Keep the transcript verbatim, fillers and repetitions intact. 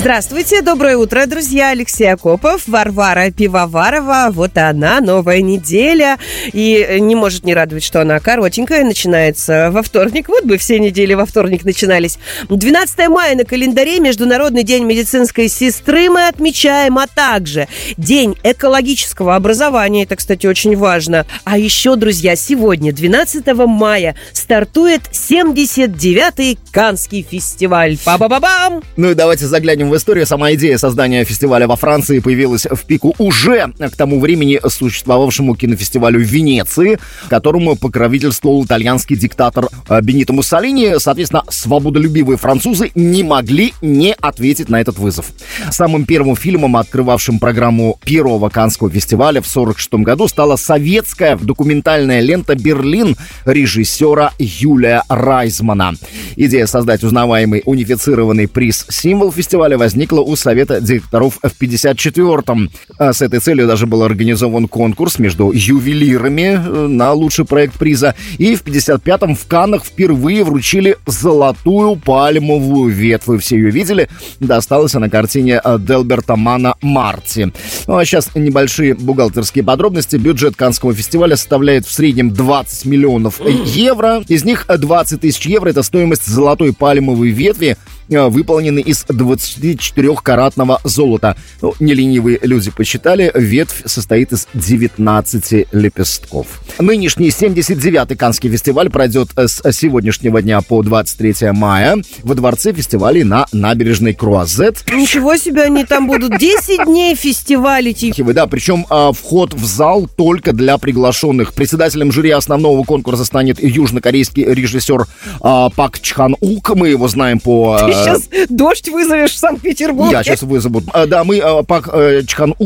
Здравствуйте, доброе утро, друзья. Алексей Акопов, Варвара Пивоварова. Вот она, новая неделя. И не может не радовать, что она коротенькая, начинается во вторник. Вот бы все недели во вторник начинались. двенадцатое мая на календаре, Международный день медицинской сестры мы отмечаем, а также День экологического образования. Это, кстати, очень важно. А еще, друзья, сегодня, двенадцатого мая, стартует семьдесят девятый Каннский фестиваль. Па-ба-ба-бам! Ну и давайте заглянем в историю. Сама идея создания фестиваля во Франции появилась в пику уже к тому времени существовавшему кинофестивалю в Венеции, которому покровительствовал итальянский диктатор Бенито Муссолини. Соответственно, свободолюбивые французы не могли не ответить на этот вызов. Самым первым фильмом, открывавшим программу первого Каннского фестиваля в сорок шестом году, стала советская документальная лента «Берлин» режиссера Юлия Райзмана. Идея создать узнаваемый унифицированный приз-символ фестиваля возникла у Совета директоров в пятьдесят четвёртом. С этой целью даже был организован конкурс между ювелирами на лучший проект приза. И в пятьдесят пятом в Каннах впервые вручили золотую пальмовую ветвь. Вы все ее видели. Досталась она картине Делберта Мана «Марти». Ну а сейчас небольшие бухгалтерские подробности. Бюджет Каннского фестиваля составляет в среднем двадцать миллионов евро. Из них двадцать тысяч евро — это стоимость золотой пальмовой ветви, выполнены из двадцатичетырёхкаратного золота. Ну, неленивые люди посчитали, ветвь состоит из девятнадцати лепестков. Нынешний семьдесят девятый Каннский фестиваль пройдет с сегодняшнего дня по двадцать третьего мая во дворце фестивалей на набережной Круазет. Ничего себе, они там будут десять дней фестивалить. Да, причем а, вход в зал только для приглашенных. Председателем жюри основного конкурса станет южнокорейский режиссер а, Пак Чхан Ук. Мы его знаем по... Ты сейчас дождь вызовешь в Санкт-Петербурге. Я сейчас вызову. А, да, мы а, Пак а, Чхан Ук